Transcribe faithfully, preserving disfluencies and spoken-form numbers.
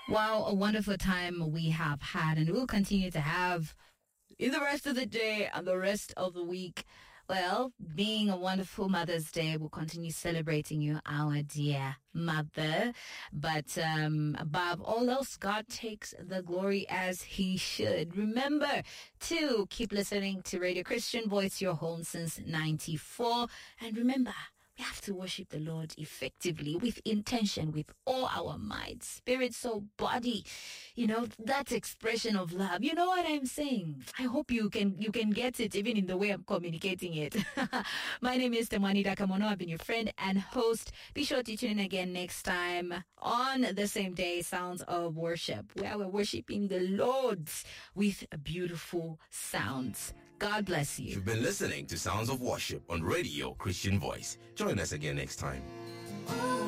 Wow, a wonderful time we have had and we'll continue to have in the rest of the day and the rest of the week. Well, being a wonderful Mother's Day, we'll continue celebrating you, our dear mother. But um, above all else, God takes the glory as he should. Remember to keep listening to Radio Christian Voice, your home since ninety-four. And remember, we have to worship the Lord effectively, with intention, with all our might, spirit, soul, body. You know, that expression of love. You know what I'm saying? I hope you can you can get it even in the way I'm communicating it. My name is Temwani Dakamono. I've been your friend and host. Be sure to tune in again next time on the same day, Sounds of Worship, where we're worshiping the Lord with beautiful sounds. God bless you. You've been listening to Sounds of Worship on Radio Christian Voice. Join us again next time.